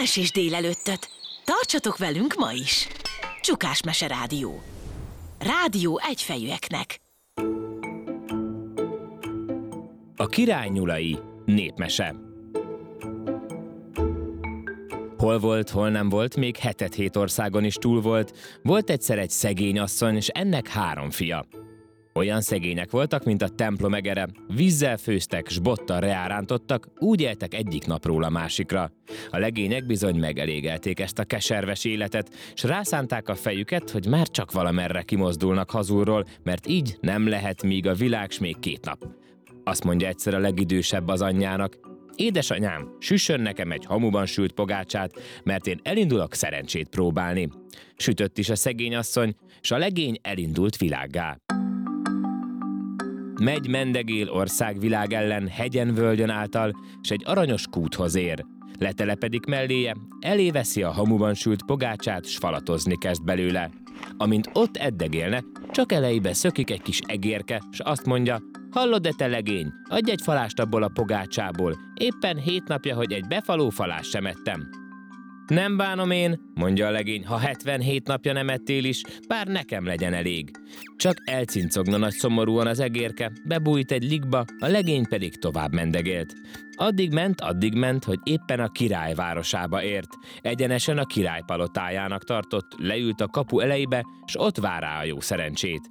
mesés délelőttöt! Tartsatok velünk ma is! Csukás Mese Rádió. Rádió egyfejűeknek. A király nyulai népmese. Hol volt, hol nem volt, még 7 országon is túl volt. Volt egyszer egy szegény asszony, és ennek 3 fia. Olyan szegények voltak, mint a templom egere, vízzel főztek, s bottal reárántottak, úgy éltek egyik napról a másikra. A legények bizony megelégelték ezt a keserves életet, s rászánták a fejüket, hogy már csak valamerre kimozdulnak hazulról, mert így nem lehet, míg a világ s még 2 nap. Azt mondja egyszer a legidősebb az anyjának: édesanyám, süssön nekem egy hamuban sült pogácsát, mert én elindulok szerencsét próbálni. Sütött is a szegény asszony, s a legény elindult világgá. Megy mendegél országvilág ellen, hegyen-völgyön által, s egy aranyos kúthoz ér. Letelepedik melléje, eléveszi a hamuban sült pogácsát, s falatozni kezd belőle. Amint ott eddegélne, csak elejébe szökik egy kis egérke, s azt mondja: hallod-e, te legény, adj egy falást abból a pogácsából, éppen 7 napja, hogy egy befaló falást sem ettem. Nem bánom én, mondja a legény, ha 77 napja nem ettél is, bár nekem legyen elég. Csak elcincogna nagy szomorúan az egérke, bebújt egy ligba, a legény pedig tovább mendegélt. Addig ment, hogy éppen a király városába ért. Egyenesen a király palotájának tartott, leült a kapu elejébe, s ott vár rá a jó szerencsét.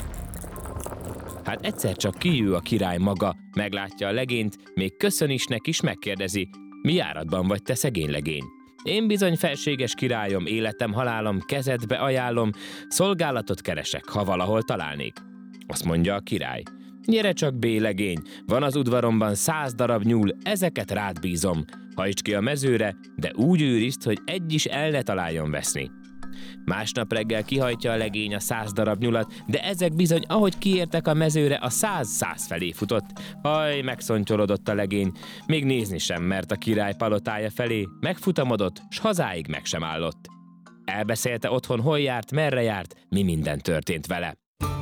Hát egyszer csak kijő a király maga, meglátja a legényt, még köszön is neki, s megkérdezi: mi járatban vagy, te szegény legény? Én bizony, felséges királyom, életem, halálom, kezedbe ajánlom, szolgálatot keresek, ha valahol találnék. Azt mondja a király: gyere csak, bélegény, van az udvaromban 100 darab nyúl, ezeket rád bízom. Hajtsd ki a mezőre, de úgy őrizd, hogy egy is el ne találjon veszni. Másnap reggel kihajtja a legény a 100 darab nyulat, de ezek bizony, ahogy kiértek a mezőre, a 100 felé futott. Haj, megszontyolodott a legény, még nézni sem mert a király palotája felé, megfutamodott, s hazáig meg sem állott. Elbeszélte otthon, hol járt, merre járt, mi minden történt vele.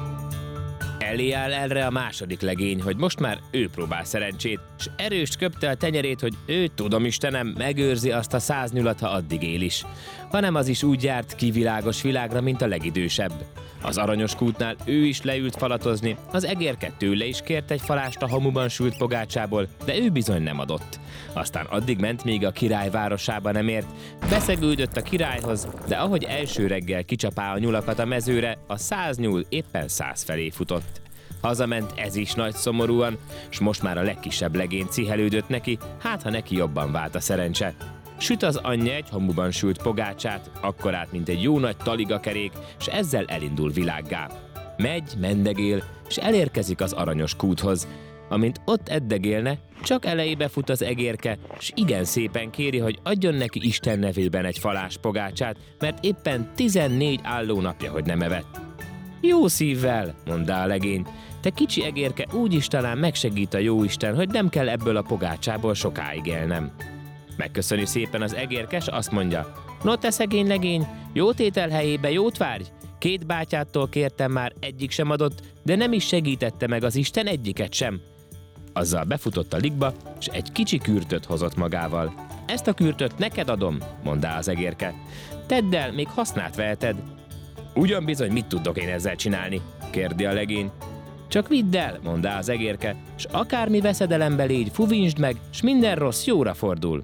Elé áll erre a második legény, hogy most már ő próbál szerencsét, s erőst köpte a tenyerét, hogy ő, tudom Istenem, megőrzi azt a 100 nyulat, ha addig él is. Hanem az is úgy járt ki világos világra, mint a legidősebb. Az aranyos kútnál ő is leült falatozni, az egérke tőle is kért egy falást a hamuban sült pogácsából, de ő bizony nem adott. Aztán addig ment, míg a király városába nem ért, beszegődött a királyhoz, de ahogy első reggel kicsapá a nyulakat a mezőre, a 100 nyúl éppen 100 felé futott. Hazament ez is nagy szomorúan, s most már a legkisebb legény cihelődött neki, hát ha neki jobban vált a szerencse. Süt az anyja egy hamuban sült pogácsát, akkorát, mint egy jó nagy taligakerék, s ezzel elindul világgá. Megy, mendegél, s elérkezik az aranyos kúthoz. Amint ott eddegélne, csak elejébe fut az egérke, s igen szépen kéri, hogy adjon neki Isten nevében egy falás pogácsát, mert éppen 14 állónapja, hogy nem evett. Jó szívvel, mondta a legény, te kicsi egérke, úgyis talán megsegít a jóisten, hogy nem kell ebből a pogácsából sokáig élnem. Megköszöni szépen az egérkes, azt mondja: no, te szegény legény, jó tétel helyébe jót várj! 2 bátyától kértem már, egyik sem adott, de nem is segítette meg az Isten egyiket sem. Azzal befutott a ligba, s egy kicsi kürtöt hozott magával. Ezt a kürtöt neked adom, mondta az egérke. Tedd el, még hasznát veheted. Ugyan bizony, mit tudok én ezzel csinálni? Kérdi a legény. Csak vidd el, mondta az egérke, s akármi veszedelembe légy, fuvinsd meg, s minden rossz jóra fordul.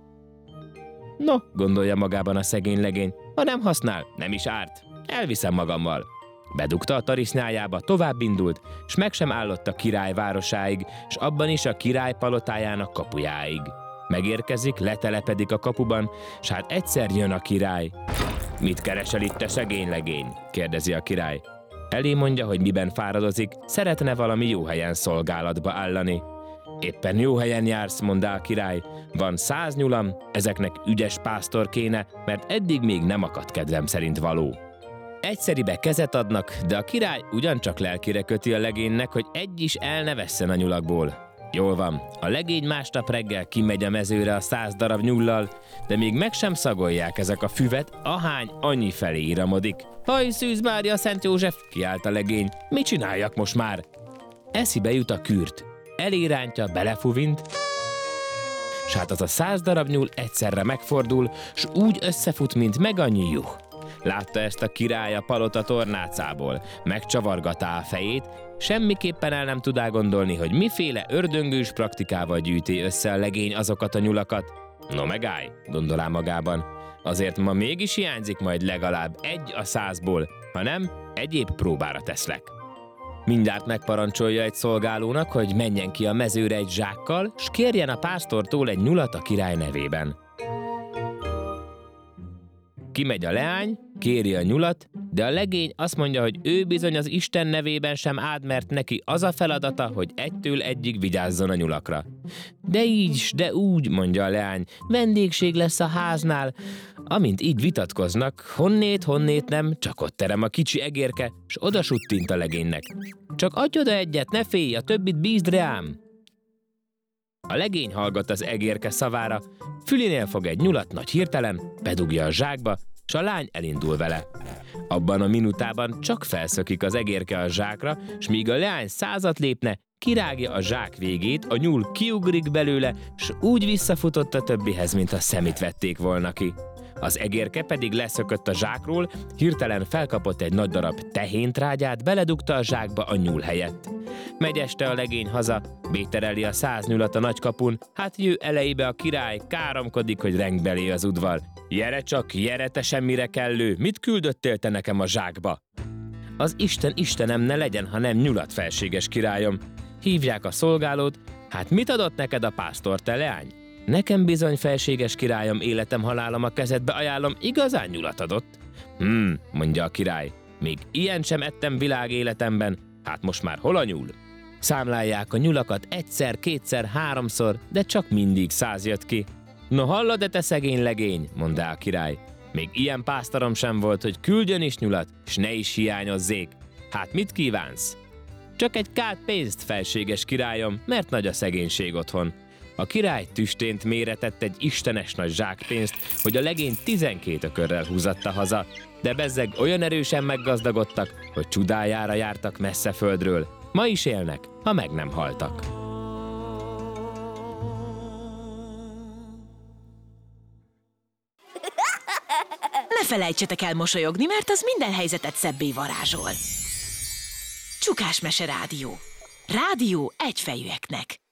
No, gondolja magában a szegény legény, ha nem használ, nem is árt, elviszem magammal. Bedugta a tarisznyájába, tovább indult, s meg sem állott a király városáig, s abban is a király palotájának kapujáig. Megérkezik, letelepedik a kapuban, s hát egyszer jön a király. Mit keresel itt, te szegény legény? Kérdezi a király. Elé mondja, hogy miben fáradozik, szeretne valami jó helyen szolgálatba állani. Éppen jó helyen jársz, mondta a király. Van 100 nyulam, ezeknek ügyes pásztor kéne, mert eddig még nem akadt kedvem szerint való. Egyszeribe kezet adnak, de a király ugyancsak lelkire köti a legénynek, hogy egy is el ne vesszen a nyulakból. Jól van, a legény másnap reggel kimegy a mezőre a 100 darab nyullal, de még meg sem szagolják ezek a füvet, ahány annyi felé íramodik. Haj, Szűz Mária, Szent József, kiált a legény, mit csináljak most már? Eszibe jut a kürt. Elérántja, belefuvint, s hát az a 100 darab nyúl egyszerre megfordul, s úgy összefut, mint meg annyi juh. Látta ezt a király a palota tornácából, megcsavargatá a fejét, semmiképpen el nem tudá gondolni, hogy miféle ördöngős praktikával gyűjti össze a legény azokat a nyulakat. No megállj, gondolá magában, azért ma mégis hiányzik majd legalább 1 a 100-ból, ha nem, egyéb próbára teszlek. Mindjárt megparancsolja egy szolgálónak, hogy menjen ki a mezőre egy zsákkal, s kérjen a pásztortól egy nyulat a király nevében. Kimegy a leány, kéri a nyulat, de a legény azt mondja, hogy ő bizony az Isten nevében sem áld, mert neki az a feladata, hogy 1-től 1-ig vigyázzon a nyulakra. De így, de úgy, mondja a leány, vendégség lesz a háznál. Amint így vitatkoznak, honnét nem, csak ott terem a kicsi egérke, s oda suttint a legénynek. Csak adj oda egyet, ne félj, a többit bízd rám. A legény hallgat az egérke szavára, fülénél fog egy nyulat nagy hirtelen, bedugja a zsákba, s a lány elindul vele. Abban a minutában csak felszökik az egérke a zsákra, s míg a leány 100-at lépne, kirágja a zsák végét, a nyúl kiugrik belőle, s úgy visszafutott a többihez, mint a szemét vették volna ki. Az egérke pedig leszökött a zsákról, hirtelen felkapott egy nagy darab tehéntrágyát, beledugta a zsákba a nyúl helyett. Megy este a legény haza, bétereli a 100 nyulat a nagykapun, hát jő elejébe a király, káromkodik, hogy reng belé az udvar. Jere csak, jere te semmire kellő, mit küldöttél te nekem a zsákba? Az Isten Istenem ne legyen, ha nem nyulat, felséges királyom. Hívják a szolgálót, hát mit adott neked a pásztor, te leány? Nekem bizony, felséges királyom, életem halálom a kezedbe ajánlom, igazán nyulat adott. Mondja a király, még ilyen sem ettem világ életemben, hát most már hol a nyúl? Számlálják a nyulakat 1-szer, 2-szer, 3-szor, de csak mindig 100 jött ki. No hallod-e te szegény legény, mondá a király, még ilyen pásztorom sem volt, hogy küldjön is nyulat, s ne is hiányozzék. Hát mit kívánsz? Csak egy kát pénzt, felséges királyom, mert nagy a szegénység otthon. A király tüstént méretett egy istenes nagy zsákpénzt, hogy a legény 12 ökörrel húzatta haza, de bezzeg olyan erősen meggazdagodtak, hogy csudájára jártak messze földről. Ma is élnek, ha meg nem haltak. Ne felejtsetek el mosolyogni, mert az minden helyzetet szebbé varázsol. Csukás Mese Rádió. Rádió egyfejűeknek.